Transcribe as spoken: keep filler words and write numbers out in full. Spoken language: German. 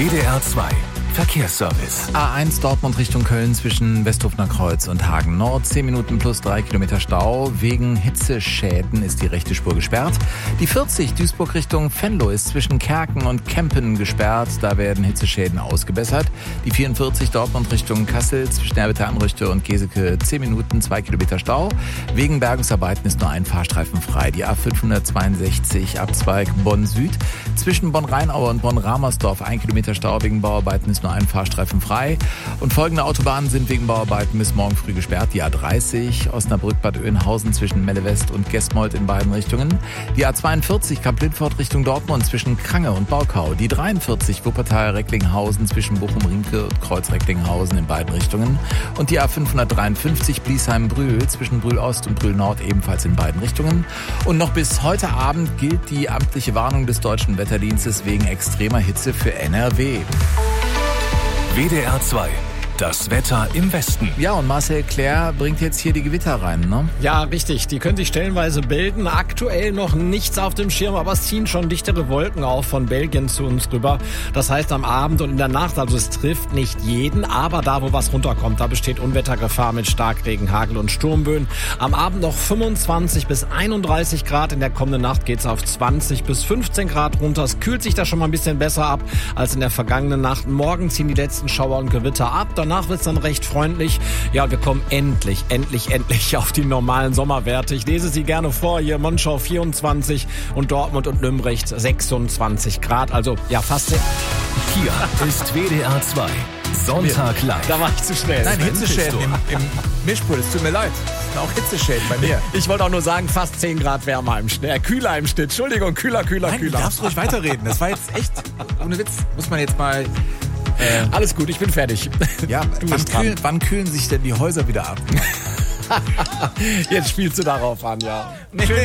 W D R zwei Verkehrsservice. A eins Dortmund Richtung Köln zwischen Westhofener Kreuz und Hagen Nord. zehn Minuten plus drei Kilometer Stau. Wegen Hitzeschäden ist die rechte Spur gesperrt. Die vierzig Duisburg Richtung Venlo ist zwischen Kerken und Kempen gesperrt. Da werden Hitzeschäden ausgebessert. Die vierundvierzig Dortmund Richtung Kassel zwischen Erbitte-Anrüchte und Geseke zehn Minuten, zwei Kilometer Stau. Wegen Bergungsarbeiten ist nur ein Fahrstreifen frei. Die A fünfhundertzweiundsechzig Abzweig Bonn Süd zwischen Bonn-Rheinaue und Bonn-Ramersdorf ein Kilometer Stau. Wegen Bauarbeiten ist nur ein Fahrstreifen frei. Und folgende Autobahnen sind wegen Bauarbeiten bis morgen früh gesperrt. Die A dreißig Osnabrück-Bad Oeynhausen zwischen Melle West und Gesmold in beiden Richtungen. Die A zweiundvierzig Kamp-Lindfort Richtung Dortmund zwischen Krange und Baukau. Die dreiundvierzig Wuppertal-Recklinghausen zwischen Bochum-Riemke und Kreuz-Recklinghausen in beiden Richtungen. Und die A fünfhundertdreiundfünfzig Bliesheim-Brühl zwischen Brühl-Ost und Brühl-Nord ebenfalls in beiden Richtungen. Und noch bis heute Abend gilt die amtliche Warnung des Deutschen Wetterdienstes wegen extremer Hitze für N R W. W D R zwei. Das Wetter im Westen. Ja, und Marcel Claire bringt jetzt hier die Gewitter rein, ne? Ja, richtig. Die können sich stellenweise bilden. Aktuell noch nichts auf dem Schirm, aber es ziehen schon dichtere Wolken auf von Belgien zu uns rüber. Das heißt am Abend und in der Nacht, also es trifft nicht jeden, aber da, wo was runterkommt, da besteht Unwettergefahr mit Starkregen, Hagel und Sturmböen. Am Abend noch fünfundzwanzig bis einunddreißig Grad. In der kommenden Nacht geht's auf zwanzig bis fünfzehn Grad runter. Es kühlt sich da schon mal ein bisschen besser ab als in der vergangenen Nacht. Morgen ziehen die letzten Schauer und Gewitter ab. Danach wird es dann recht freundlich. Ja, wir kommen endlich, endlich, endlich auf die normalen Sommerwerte. Ich lese sie gerne vor. Hier Monschau vierundzwanzig und Dortmund und Nümbrecht sechsundzwanzig Grad. Also ja, fast... Hier ist W D R zwei. Sonntag live. Da war ich zu schnell. Nein, Hitzeschäden im, im Mischpult. Es tut mir leid. Es sind auch Hitzeschäden bei mir. Ich wollte auch nur sagen, fast zehn Grad wärmer im Schnitt. Äh, kühler im Schnitt. Entschuldigung, kühler, kühler, Nein, kühler. du darfst ruhig weiterreden. Das war jetzt echt, ohne Witz, muss man jetzt mal... Äh, Alles gut, ich bin fertig. Ja, wann kühlen, wann kühlen sich denn die Häuser wieder ab? Jetzt spielst du darauf an, ja. Nee.